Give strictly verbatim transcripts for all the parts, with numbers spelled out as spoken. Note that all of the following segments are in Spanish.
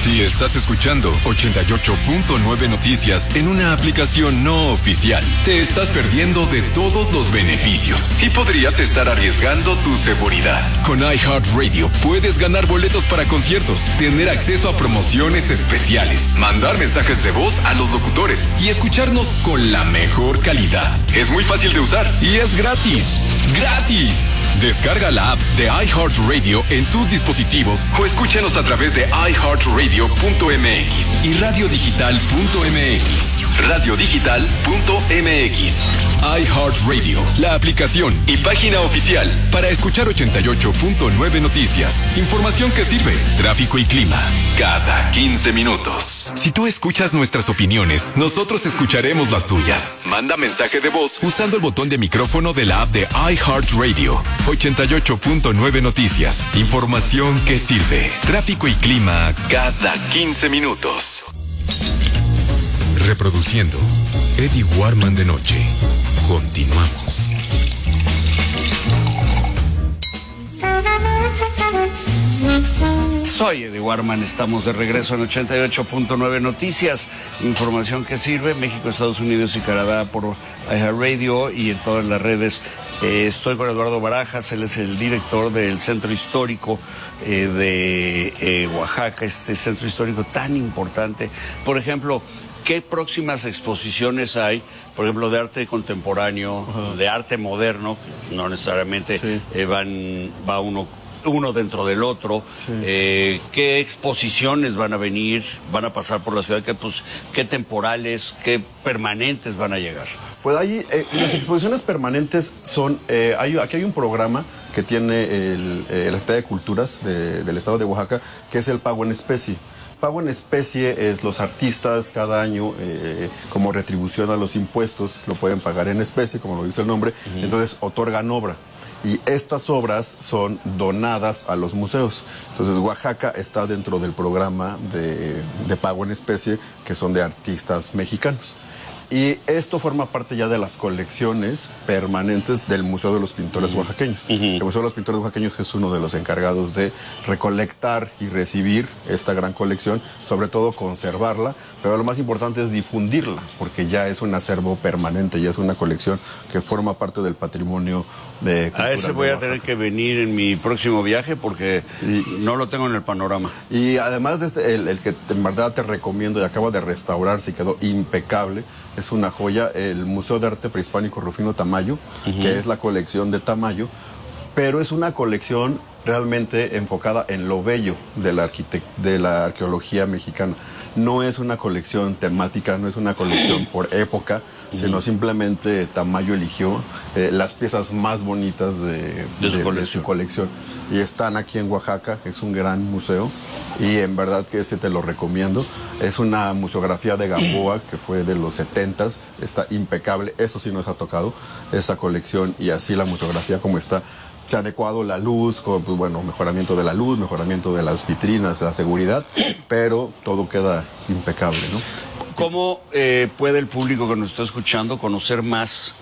Si estás escuchando ochenta y ocho punto nueve Noticias en una aplicación no oficial, te estás perdiendo de todos los beneficios y podrías estar arriesgando tu seguridad. Con iHeartRadio puedes ganar boletos para conciertos, tener acceso a promociones especiales, mandar mensajes de voz a los locutores y escucharnos con la mejor calidad. Es muy fácil de usar y es gratis. ¡Gratis! Descarga la app de iHeartRadio en tus dispositivos o escúchanos a través de i heart radio punto m x y radio digital punto m x. radio digital punto m x. iHeartRadio, la aplicación y página oficial para escuchar ochenta y ocho punto nueve Noticias. Información que sirve, tráfico y clima, cada quince minutos. Si tú escuchas nuestras opiniones, nosotros escucharemos las tuyas. Manda mensaje de voz usando el botón de micrófono de la app de iHeartRadio. ochenta y ocho punto nueve Noticias. Información que sirve, tráfico y clima, cada quince minutos. Reproduciendo Eddie Warman de noche. Continuamos. Soy Eddie Warman, estamos de regreso en ochenta y ocho punto nueve Noticias. Información que sirve, México, Estados Unidos y Canadá por iHeartRadio y en todas las redes. Eh, estoy con Eduardo Barajas, él es el director del Centro Histórico eh, de eh, Oaxaca, este centro histórico tan importante. Por ejemplo, ¿qué próximas exposiciones hay? Por ejemplo, de arte contemporáneo, uh-huh. de arte moderno, no necesariamente sí. eh, van va uno uno dentro del otro. Sí. Eh, ¿Qué exposiciones van a venir? ¿Van a pasar por la ciudad? ¿Qué, pues, qué temporales, qué permanentes van a llegar? Pues ahí, eh, las exposiciones permanentes son, eh, hay, aquí hay un programa que tiene el, eh, la Secretaría de Culturas de, del Estado de Oaxaca, que es el pago en especie. Pago en especie es los artistas cada año, eh, como retribución a los impuestos, lo pueden pagar en especie, como lo dice el nombre, uh-huh. entonces otorgan obra. Y estas obras son donadas a los museos. Entonces Oaxaca está dentro del programa de, de pago en especie, que son de artistas mexicanos. Y esto forma parte ya de las colecciones permanentes del Museo de los Pintores uh-huh. Oaxaqueños. Uh-huh. El Museo de los Pintores Oaxaqueños es uno de los encargados de recolectar y recibir esta gran colección, sobre todo conservarla, pero lo más importante es difundirla, porque ya es un acervo permanente, ya es una colección que forma parte del patrimonio de cultura. A ese voy a tener que venir en mi próximo viaje porque y, no lo tengo en el panorama. Y además de este, el, el que en verdad te recomiendo y acaba de restaurarse y quedó impecable, es una joya, el Museo de Arte Prehispánico Rufino Tamayo, uh-huh. que es la colección de Tamayo, pero es una colección realmente enfocada en lo bello de la, arquitect- de la arqueología mexicana. No es una colección temática, no es una colección por época, uh-huh. sino simplemente Tamayo eligió eh, las piezas más bonitas de, de, su de, colección. de su colección. Y están aquí en Oaxaca, es un gran museo y en verdad que ese te lo recomiendo. Es una museografía de Gamboa que fue de los setentas, está impecable, eso sí nos ha tocado, esa colección y así la museografía como está. Se ha adecuado la luz, con, pues, bueno, mejoramiento de la luz, mejoramiento de las vitrinas, la seguridad, pero todo queda impecable, ¿no? ¿Cómo eh, puede el público que nos está escuchando conocer más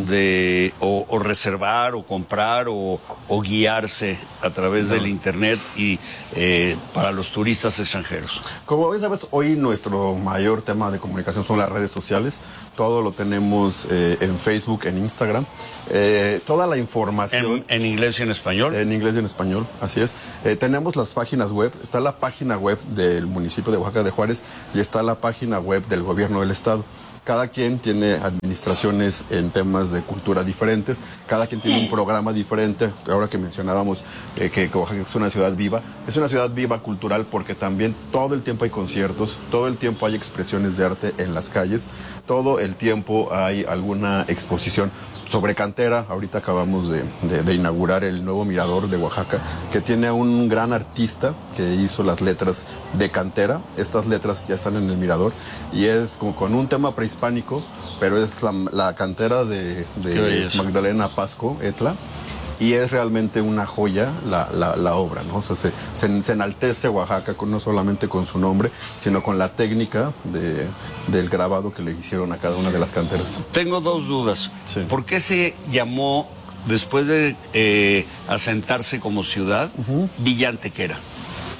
de o, o reservar o comprar o, o guiarse a través no. del internet y eh, para los turistas extranjeros? Como bien sabes, hoy nuestro mayor tema de comunicación son las redes sociales. Todo lo tenemos eh, en Facebook, en Instagram. Eh, toda la información... ¿En, en inglés y en español? En inglés y en español, así es. Eh, tenemos las páginas web. Está la página web del municipio de Oaxaca de Juárez y está la página web del gobierno del estado. Cada quien tiene administraciones en temas de cultura diferentes, cada quien tiene un programa diferente. Ahora que mencionábamos eh, que Oaxaca es una ciudad viva, es una ciudad viva cultural porque también todo el tiempo hay conciertos, todo el tiempo hay expresiones de arte en las calles, todo el tiempo hay alguna exposición sobre cantera. Ahorita acabamos de, de, de inaugurar el nuevo mirador de Oaxaca, que tiene a un gran artista que hizo las letras de cantera. Estas letras ya están en el mirador y es como con un tema prehispánico, pero es la, la cantera de, de Magdalena Pasco Etla. Y es realmente una joya la, la, la obra, ¿no? O sea, se, se, se enaltece Oaxaca con, no solamente con su nombre, sino con la técnica de, del grabado que le hicieron a cada una de las canteras. Tengo dos dudas. Sí. ¿Por qué se llamó, después de eh, asentarse como ciudad, uh-huh. Villa Antequera?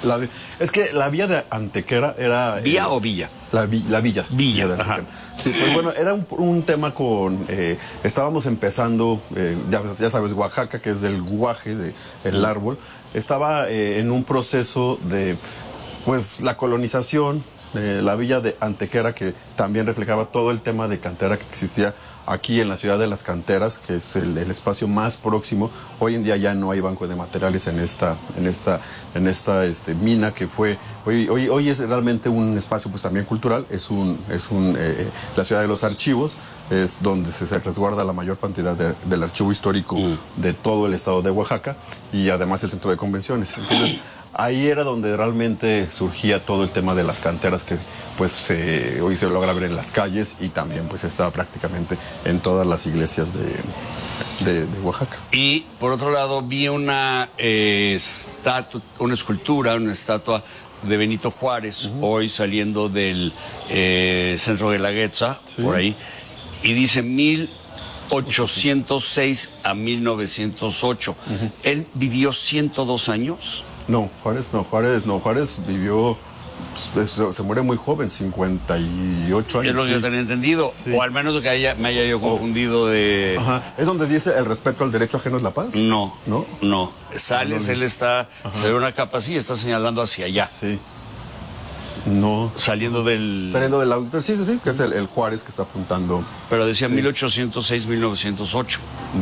La, es que la villa de Antequera era... ¿Vía eh, o villa? La, vi, la villa. Villa, villa de ajá. Sí, pues bueno, era un, un tema con... Eh, estábamos empezando, eh, ya, ya sabes, Oaxaca, que es del guaje, de, el árbol, estaba eh, en un proceso de, pues, la colonización, eh, la villa de Antequera, que también reflejaba todo el tema de cantera que existía aquí en la ciudad de las canteras, que es el, el espacio más próximo. Hoy en día ya no hay banco de materiales en esta, en esta, en esta este, mina que fue, hoy, hoy, hoy es realmente un espacio pues también cultural, es un, es un eh, la ciudad de los archivos, es donde se, se resguarda la mayor cantidad de, del archivo histórico mm. de todo el estado de Oaxaca y además el centro de convenciones. Entonces, ahí era donde realmente surgía todo el tema de las canteras que pues se, hoy se logra ver en las calles y también pues estaba prácticamente en todas las iglesias de, de, de Oaxaca. Y por otro lado vi una eh, estatua, una escultura, una estatua de Benito Juárez, uh-huh. hoy saliendo del eh, centro de la Guetza, sí. por ahí, y dice mil ochocientos seis a mil novecientos ocho. Uh-huh. ¿Él vivió ciento dos años? No, Juárez no, Juárez no, Juárez vivió, pues, se muere muy joven, cincuenta y ocho años. Es lo que sí. yo tenía entendido, sí. o al menos que haya, me haya yo confundido de... Ajá, ¿es donde dice el respeto al derecho ajeno es la paz? No, no, no, Sales, no, no, él está, Ajá. se ve una capa así, está señalando hacia allá. Sí. No. Saliendo del... Saliendo del auditorio, sí, sí, sí, que es el, el Juárez que está apuntando. Pero decía sí. mil ochocientos seis a mil novecientos ocho.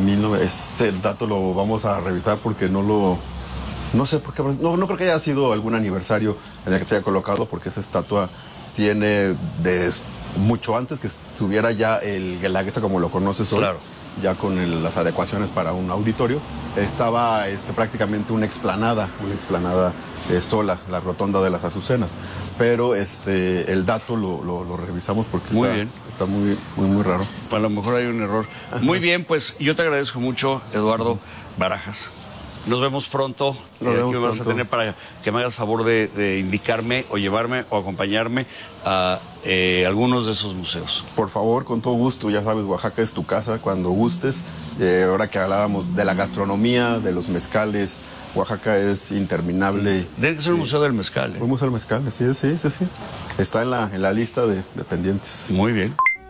Ese dato lo vamos a revisar porque no lo... No sé por qué, no, no creo que haya sido algún aniversario en el que se haya colocado, porque esa estatua tiene de mucho antes que estuviera ya el Guelaguetza como lo conoces hoy, claro. ya con el, las adecuaciones para un auditorio. Estaba este, prácticamente una explanada, una explanada eh, sola, la rotonda de las Azucenas. Pero este, el dato lo, lo, lo revisamos porque muy está, bien. está muy, muy, muy raro. A lo mejor hay un error. Muy bien, pues yo te agradezco mucho, Eduardo Barajas. Nos vemos pronto. Nos eh, vemos ¿Qué vas pronto. a tener para que me hagas favor de, de indicarme o llevarme o acompañarme a eh, algunos de esos museos? Por favor, con todo gusto. Ya sabes, Oaxaca es tu casa cuando gustes. Eh, ahora que hablábamos de la gastronomía, de los mezcales, Oaxaca es interminable. Debe ser un museo del mezcal. ¿eh? Un museo del mezcal, sí, sí, sí, sí. Está en la, en la lista de, de pendientes. Muy bien.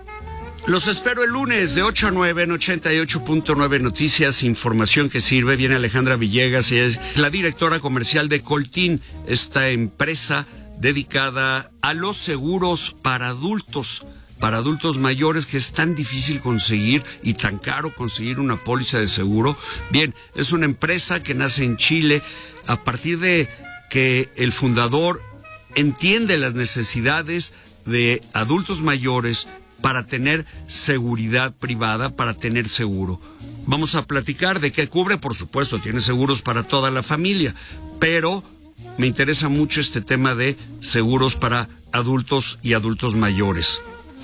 Los espero el lunes de ocho a nueve en ochenta y ocho punto nueve Noticias, información que sirve. Viene Alejandra Villegas y es la directora comercial de Coltín, esta empresa dedicada a los seguros para adultos, para adultos mayores, que es tan difícil conseguir y tan caro conseguir una póliza de seguro. Bien, es una empresa que nace en Chile a partir de que el fundador entiende las necesidades de adultos mayores para tener seguridad privada, para tener seguro. Vamos a platicar de qué cubre. Por supuesto, tiene seguros para toda la familia, pero me interesa mucho este tema de seguros para adultos y adultos mayores.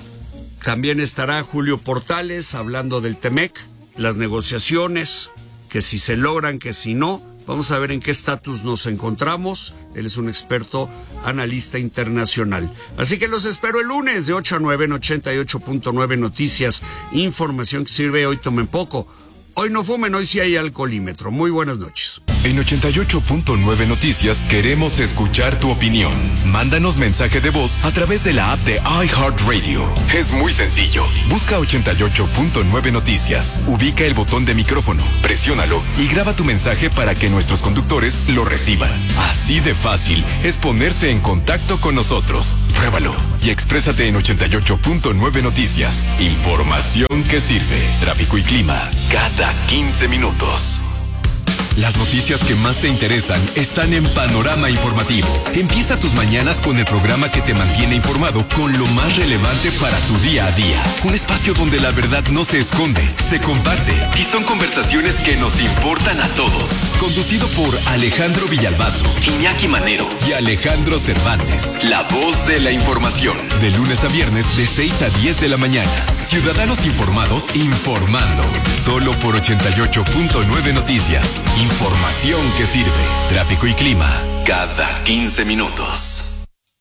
También estará Julio Portales hablando del Temec, las negociaciones, que si se logran, que si no. Vamos a ver en qué estatus nos encontramos. Él es un experto analista internacional. Así que los espero el lunes de ocho a nueve en ochenta y ocho punto nueve Noticias. Información que sirve. Hoy tomen poco. Hoy no fumen, hoy sí hay alcoholímetro. Muy buenas noches. En ochenta y ocho punto nueve Noticias queremos escuchar tu opinión. Mándanos mensaje de voz a través de la app de iHeartRadio. Es muy sencillo. Busca ochenta y ocho punto nueve Noticias. Ubica el botón de micrófono, presiónalo y graba tu mensaje para que nuestros conductores lo reciban. Así de fácil es ponerse en contacto con nosotros. Pruébalo y exprésate en ochenta y ocho punto nueve Noticias. Información que sirve. Tráfico y clima cada quince minutos. Las noticias que más te interesan están en Panorama Informativo. Empieza tus mañanas con el programa que te mantiene informado con lo más relevante para tu día a día. Un espacio donde la verdad no se esconde, se comparte y son conversaciones que nos importan a todos. Conducido por Alejandro Villalbazo, Iñaki Manero y Alejandro Cervantes. La voz de la información. De lunes a viernes de seis a diez de la mañana. Ciudadanos informados, informando. Solo por ochenta y ocho punto nueve Noticias. Información que sirve. Tráfico y clima cada quince minutos.